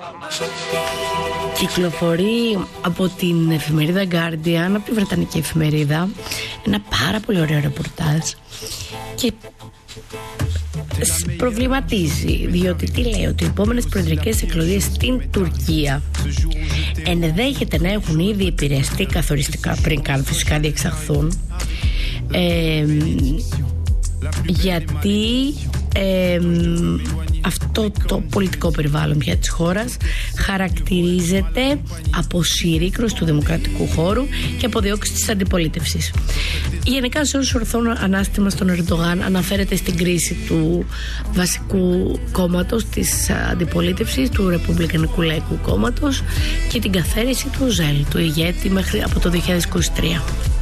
Κυκλοφορεί από την εφημερίδα Guardian, από τη βρετανική εφημερίδα, ένα πάρα πολύ ωραίο ρεπορτάζ και προβληματίζει, διότι τι λέει, ότι οι επόμενες προεδρικές εκλογές στην Τουρκία ενδέχεται να έχουν ήδη επηρεαστεί καθοριστικά πριν καν φυσικά διεξαχθούν, γιατί αυτό το πολιτικό περιβάλλον πια της χώρας χαρακτηρίζεται από συρρίκρωση του δημοκρατικού χώρου και από διώξη της αντιπολίτευσης. Γενικά σε όσους ορθούν ανάστημα στον Ερντογάν αναφέρεται στην κρίση του βασικού κόμματος της αντιπολίτευσης, του Ρεπουμπλικανικού Λαϊκού Κόμματος, και την καθαίρεση του ΟΖΕΛ, του ηγέτη, μέχρι από το 2023.